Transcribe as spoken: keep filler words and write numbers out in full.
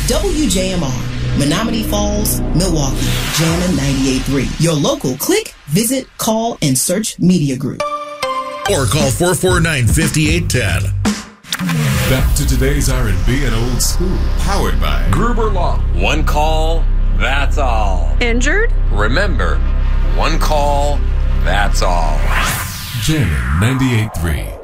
W J M R, Menominee Falls, Milwaukee, Jammin' ninety-eight point three. Your local click, visit, call, and search media group. Or call four four nine, five eight one zero. Back to today's R and B and old school. Powered by Gruber Law. One call, that's all. Injured? Remember, one call, that's all. Jammin' ninety-eight point three.